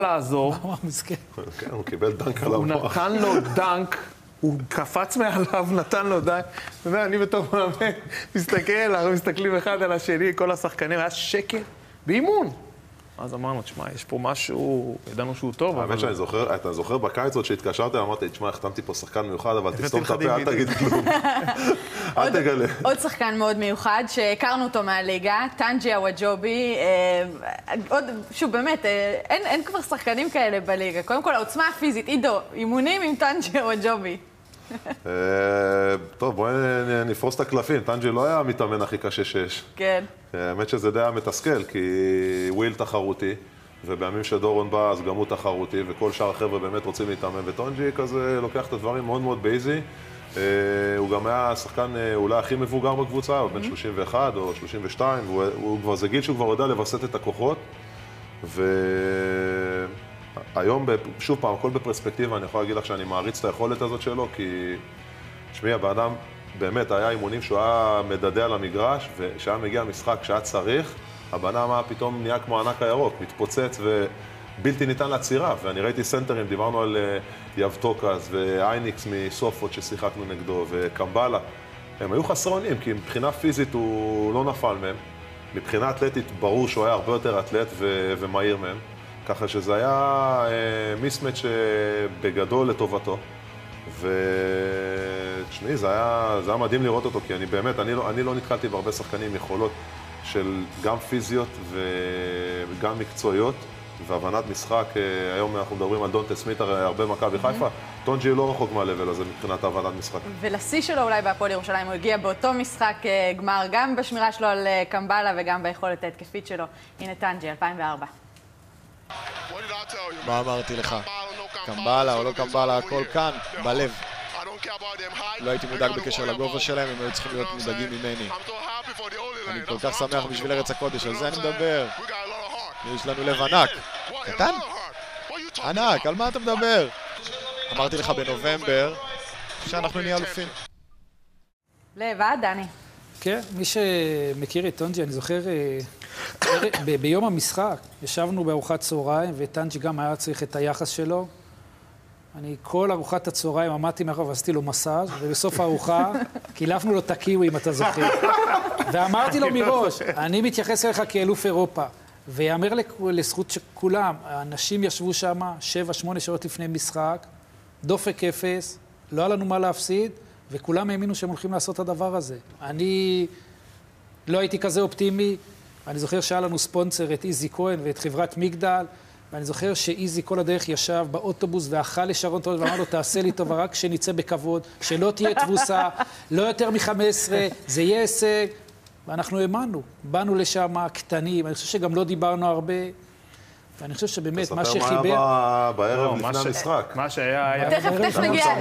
לעזור. הוא קיבל דנק על הוא המוח. נתן לו דנק, הוא קפץ מעליו, נתן לו דנק. אתה יודע, אני בתור מאמן, אנחנו מסתכלים אחד על השני, כל השחקנים, היה שקט, באימון. אז אמרנו, תשמע, יש פה משהו, ידענו שהוא טוב, אבל... האמת שאני זוכר, אתה זוכר בקיץ עוד שהתקשרתי, אמרתי, תשמע, החתמתי פה שחקן מיוחד, אבל תסתום את הפה, אל תגיד כלום. אל תגלה. עוד שחקן מאוד מיוחד, שהכרנו אותו מהליגה, טנג'י אוואג'ובי. שוב, באמת, אין כבר שחקנים כאלה בליגה. קודם כל, העוצמה הפיזית, עידו, אימונים עם טנג'י אוואג'ובי. טוב, בואי נפרוס את הקלפים. טנג'י לא היה המתאמן הכי קשה שיש. כן. האמת שזה די היה מתסכל, כי וויל תחרותי, ובימים שדורון בא אז גם הוא תחרותי, וכל שאר החבר'ה באמת רוצים להתאמן, וטונג'י כזה לוקח את הדברים מאוד מאוד בייזי. הוא גם היה השחקן אולי הכי מבוגר בקבוצה, הוא בן 31 או 32, זה גיל שהוא כבר יודע לווסת את הכוחות. והיום, שוב פעם, הכל בפרספקטיבה, אני יכול להגיד לך שאני מעריץ את היכולת הזאת שלו, כי, תשמעי, הבאדם באמת היה אימונים שהוא היה מדדה על המגרש, וכשהיה מגיע משחק שהיה צריך, הבאדם היה פתאום נהיה כמו הענק הירוק, מתפוצץ ובלתי ניתן לעצירה. ואני ראיתי סנטרים, דיברנו על יבטוקס ואייניקס מסופות ששיחקנו נגדו, וקמבלה. הם היו חסרונים, כי מבחינה פיזית הוא לא נפל מהם. מבחינה אתלטית ברור שהוא היה הרבה יותר אתלט ומהיר מהם. ככה שזה היה מיסמץ' בגדול לטובתו. ותשמעי, זה היה מדהים לראות אותו, כי אני לא נתקלתי בהרבה שחקנים עם יכולות של גם פיזיות וגם מקצועיות והבנת משחק. היום אנחנו מדברים על דונטה סמית, הרבה מכבי חיפה. טונג'י לא רחוק מהלבל הזה מבחינת הבנת משחק. ולשיא שלו אולי בהפועל ירושלים, הוא הגיע באותו משחק גמר, גם בשמירה שלו על קמבלה וגם ביכולת ההתקפית שלו. הנה טנג'י, 2004. מה אמרתי לך? קמבלה או לא קמבלה, הכל כאן, בלב. לא הייתי מודאג בקשר לגובה שלהם, הם היו צריכים להיות מודאגים ממני. אני כל כך שמח בשביל ארץ הקודש, על זה אני מדבר. יש לנו לב ענק. קטן? ענק, על מה אתה מדבר? אמרתי לך בנובמבר שאנחנו נהיה אלופים. לב, דני. כן, מי שמכיר את טונג'י, אני זוכר, ביום המשחק ישבנו בארוחת צהריים, וטונג'י גם היה צריך את היחס שלו. אני כל ארוחת הצהריים עמדתי מאחור ועשיתי לו מסאז', ובסוף הארוחה קילפנו לו את הקיווי, אם אתה זוכר. ואמרתי לו מראש, אני מתייחס אליך כאלוף אירופה. ויאמר לזכות שכולם, האנשים ישבו שם 7-8 שעות לפני משחק, דופק אפס, לא היה לנו מה להפסיד, וכולם האמינו שהם הולכים לעשות את הדבר הזה. אני לא הייתי כזה אופטימי, אני זוכר שהיה לנו ספונסר את איזי כהן ואת חברת מגדל, ואני זוכר שאיזי כל הדרך ישב באוטובוס ואכל לשרון טוב, ואמר לו, תעשה לי טובה, רק שנצא בכבוד, שלא תהיה תבוסה, לא יותר מ-15, זה יהיה הישג. ואנחנו האמנו, באנו לשם קטנים, אני חושב שגם לא דיברנו הרבה, ואני חושב שבאמת מה שחיבר... תספר מה היה בערב לפני המשחק. מה שהיה... תכף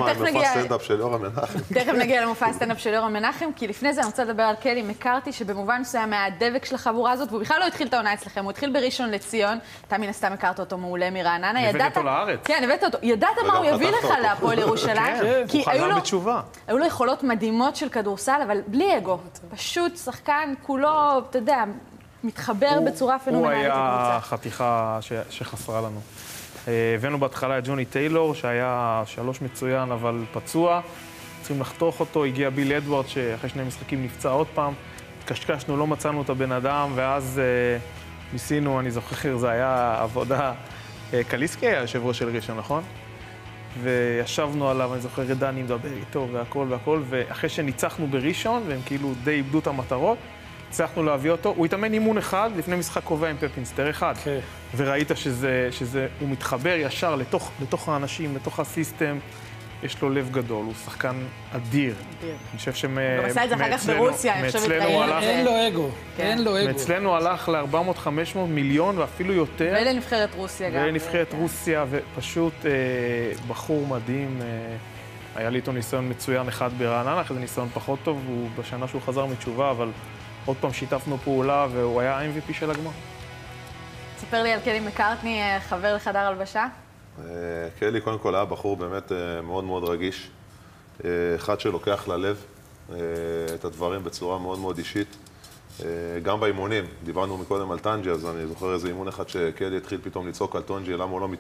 נגיע למופע הסטנדאפ של יורם מנחם, כי לפני זה אני רוצה לדבר על קלי מקארתי, שבמובן שהיה מהדבק של החבורה הזאת, והוא בכלל לא התחיל את העונה אצלכם, הוא התחיל בראשון לציון, אתה מן הסתם הכרת אותו מעולה מרעננה, הבאת אותו לארץ. כן, הבאת אותו. ידעת מה הוא יביא לך להפועל ירושלים? הוא חזר בתשובה. היו לו יכולות מדהימות של כדורסל, אבל בלי אגו. פשוט שחקן כולו, אתה יודע, מתחבר בצורה פנומנלית לקבוצה. הוא היה חתיכה שחסרה לנו. הבאנו בהתחלה את ג'וני טיילור, שהיה 3 מצוין, אבל פצוע. צריכים לחתוך אותו, הגיע ביל אדוארד, שאחרי 2 משחקים נפצע עוד פעם. קשקשנו, לא מצאנו את הבן אדם, ואז ניסינו, אני זוכר, זה היה עבודה... קליסקי היה יושב ראש של ראשון, נכון? וישבנו עליו, אני זוכר, דני מדבר איתו והכל, ואחרי שניצחנו בראשון, והם כאילו די איבדו את המטרות, הצלחנו להביא אותו. הוא התאמן אימון אחד לפני משחק קובע עם פפינסטר אחד. וראית שהוא מתחבר ישר לתוך האנשים, לתוך הסיסטם. יש לו לב גדול, הוא שחקן אדיר. אני חושב הוא עשה את זה אחר כך ברוסיה, אני חושבת להתראיין. אין לו אגו, אין לו אגו. מאצלנו הלך ל-400-500 מיליון ואפילו יותר. ולנבחרת רוסיה גם. ולנבחרת רוסיה, ופשוט בחור מדהים. היה לי איתו ניסיון מצוין אחד ברעננה, אחרי זה ניסיון פחות טוב, הוא בשנה שהוא חזר מתשובה, אבל עוד פעם שיתפנו פעולה, והוא היה ה-MVP של הגמר. ספר לי על קלי מקארטני, חבר לחדר הלבשה. קלי קודם כל היה בחור באמת מאוד מאוד רגיש. אחד שלוקח ללב את הדברים בצורה מאוד מאוד אישית. גם באימונים, דיברנו מקודם על טנג'י, אז אני זוכר איזה אימון אחד שקדי התחיל פתאום לצעוק על טונג'י, למה הוא לא